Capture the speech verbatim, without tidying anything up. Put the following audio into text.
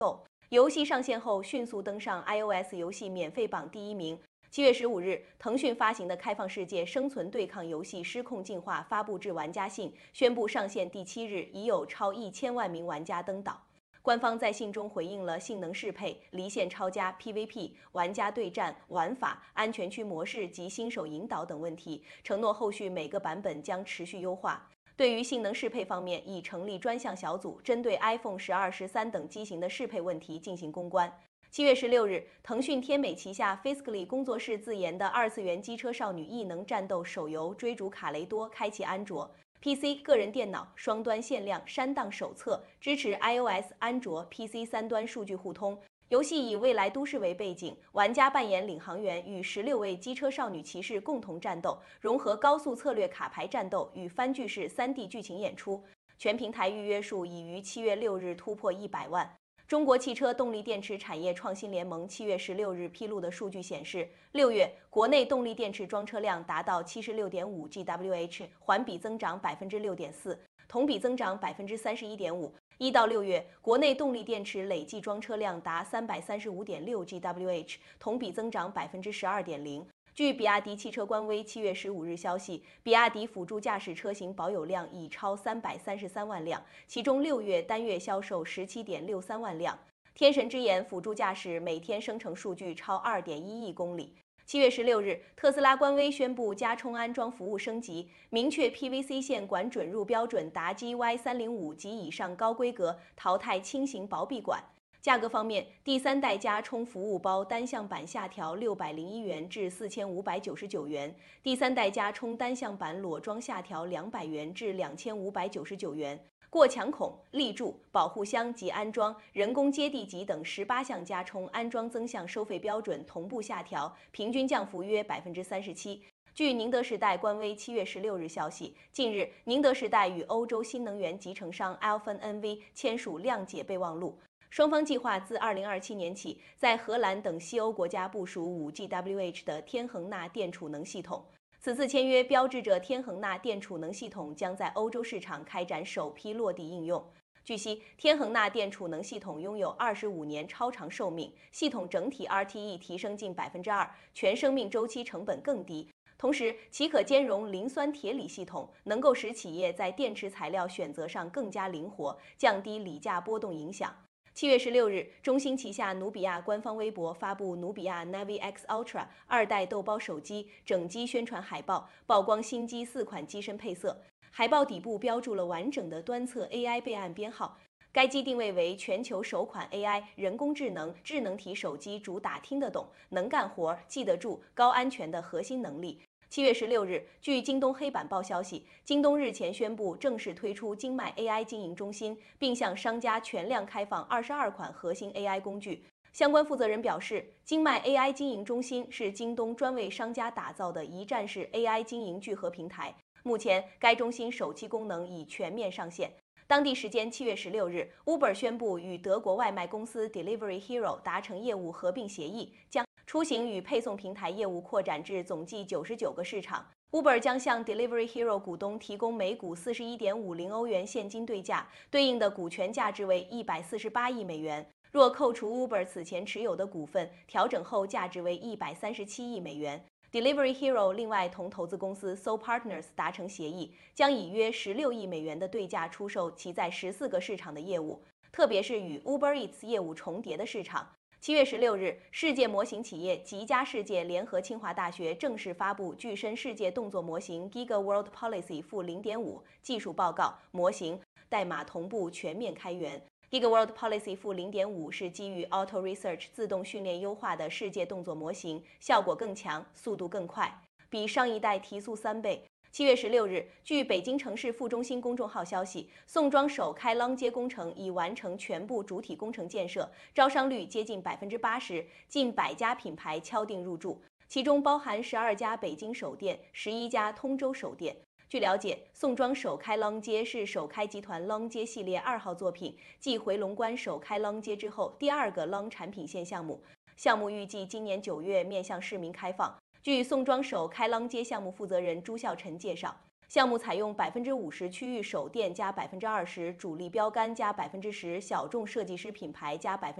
游戏上线后迅速登上 iOS 游戏免费榜第一名。七月十五日，腾讯发行的开放世界生存对抗游戏《失控进化》发布至玩家信，宣布上线第七日已有超一千万名玩家登岛。官方在信中回应了性能适配、离线超加、P V P、玩家对战、玩法、安全区模式及新手引导等问题，承诺后续每个版本将持续优化。对于性能适配方面，已成立专项小组，针对 iPhone 十二、十三等机型的适配问题进行攻关。七月十六日，腾讯天美旗下 Fiscally 工作室自研的二次元机车少女异能战斗手游《追逐卡雷多》开启安卓、P C、个人电脑双端限量删档手册，支持 iOS、安卓、P C 三端数据互通。游戏以未来都市为背景，玩家扮演领航员，与十六位机车少女骑士共同战斗，融合高速策略卡牌战斗与番剧式 三 D 剧情演出。全平台预约数已于七月六日突破一百万。中国汽车动力电池产业创新联盟七月十六日披露的数据显示，六月国内动力电池装车量达到 七十六点五 G W H， 环比增长 百分之六点四， 同比增长 百分之三十一点五。一到六月，国内动力电池累计装车量达 三百三十五点六 G W H， 同比增长 百分之十二点零。据比亚迪汽车官微七月十五日消息，比亚迪辅助驾驶车型保有量已超三百三十三万辆，其中六月单月销售 十七点六三万辆。天神之眼辅助驾驶每天生成数据超 二点一亿公里。七月十六日，特斯拉官微宣布加充安装服务升级，明确 P V C 线管准入标准达 G Y 三零五及以上高规格，淘汰轻型薄壁管。价格方面，第三代加充服务包单向版下调六百零一元至四千五百九十九元，第三代加充单向版裸装下调两百元至两千五百九十九元。过墙孔、立柱、保护箱及安装、人工接地级等十八项加充安装增项收费标准同步下调，平均降幅约 百分之三十七。据宁德时代官微七月十六日消息，近日宁德时代与欧洲新能源集成商 Alfen N V 签署谅解备忘录。双方计划自二零二七年起，在荷兰等西欧国家部署 五 G W H 的天恒纳电储能系统。此次签约标志着天恒纳电储能系统将在欧洲市场开展首批落地应用。据悉，天恒纳电储能系统拥有二十五年超长寿命，系统整体 R T E 提升近 百分之二， 全生命周期成本更低。同时，其可兼容磷酸铁锂系统，能够使企业在电池材料选择上更加灵活，降低锂价波动影响。七月十六日，中兴旗下努比亚官方微博发布努比亚 Navi X Ultra 二代豆包手机整机宣传海报，曝光新机四款机身配色。海报底部标注了完整的端侧 A I 备案编号。该机定位为全球首款 A I 人工智能智能体手机，主打听得懂、能干活、记得住、高安全的核心能力。七月十六日，据京东黑板报消息，京东日前宣布正式推出精迈 A I 经营中心，并向商家全量开放二十二款核心 A I 工具。相关负责人表示，精迈 A I 经营中心是京东专为商家打造的一站式 A I 经营聚合平台。目前，该中心首期功能已全面上线。当地时间七月十六日 ，Uber 宣布与德国外卖公司 Delivery Hero 达成业务合并协议，将出行与配送平台业务扩展至总计九十九个市场。Uber 将向 Delivery Hero 股东提供每股 四十一点五零欧元现金对价，对应的股权价值为一百四十八亿美元。若扣除 Uber 此前持有的股份，调整后价值为一百三十七亿美元。Delivery Hero 另外同投资公司 Soul Partners 达成协议，将以约十六亿美元的对价出售其在十四个市场的业务，特别是与 Uber Eats 业务重叠的市场。七月十六日，世界模型企业极佳世界联合清华大学正式发布具身世界动作模型 Giga World Policy 负 零点五 技术报告，模型代码同步全面开源。Giga World Policy 负 零点五 是基于 Auto Research 自动训练优化的世界动作模型，效果更强，速度更快，比上一代提速三倍。七月十六日，据北京城市副中心公众号消息，宋庄首开廊街工程已完成全部主体工程建设，招商率接近 百分之八十， 近百家品牌敲定入驻，其中包含十二家北京首店、十一家通州首店。据了解，宋庄首开廊街是首开集团廊街系列二号作品，继回龙观首开廊街之后第二个廊产品线项目。项目预计今年九月面向市民开放。据宋庄首开廊街项目负责人朱孝臣介绍， 项目采用百分之五十区域首店加百分之二十主力标杆加百分之十小众设计师品牌加百分。